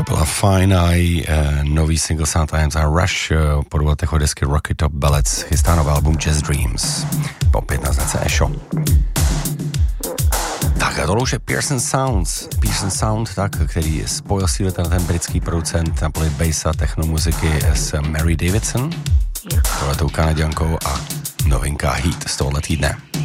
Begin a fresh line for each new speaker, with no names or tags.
byla Fine Eye, nový single Sometimes I Rush, po 2 letech od desky Rocky Top Ballads, chystá nový album Jazz Dreams, opět na značce Esho. Tak a tohle už je Pearson Sound, tak, který spojil si ten britský producent na poli bassa technomuziky s Mary Davidson, tohletou Kanaďankou a novinka Heat z tohohle týdne.